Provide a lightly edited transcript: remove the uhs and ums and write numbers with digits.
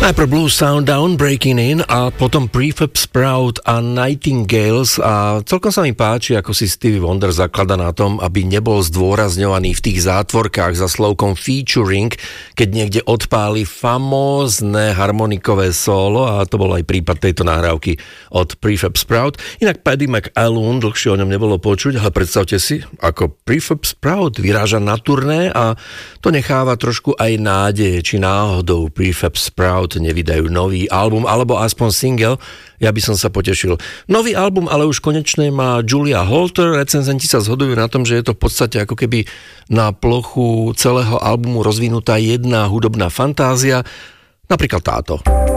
Najprv Blue Sound Down, Breaking In a potom Prefab Sprout a Nightingales a celkom sa mi páči, ako si Stevie Wonder zaklada na tom, aby nebol zdôrazňovaný v tých zátvorkách za slovkom featuring, keď niekde odpáli famózne harmonikové solo a to bol aj prípad tejto nahrávky od Prefab Sprout. Inak Paddy McAloon, dlhšie o ňom nebolo počuť, ale predstavte si, ako Prefab Sprout vyráža na turné a to necháva trošku aj nádeje, či náhodou Prefab Sprout nevydajú nový album, alebo aspoň single, ja by som sa potešil. Nový album ale už konečne má Julia Holter, recenzenti sa zhodujú na tom, že je to v podstate ako keby na plochu celého albumu rozvinutá jedna hudobná fantázia, napríklad táto.